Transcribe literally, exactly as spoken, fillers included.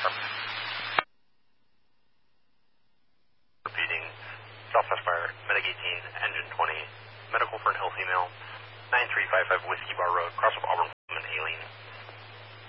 Repeating, Southwest Fire, Medic eighteen, Engine twenty, medical for an ill female, nine three five five Whiskey Bar Road, cross of Auburn.